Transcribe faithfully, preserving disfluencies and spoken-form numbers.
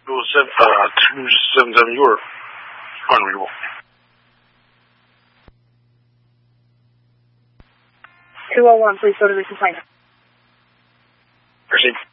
two seven, uh, two seven seven, you are unreadable. two oh one, please go to the complaint. Proceed.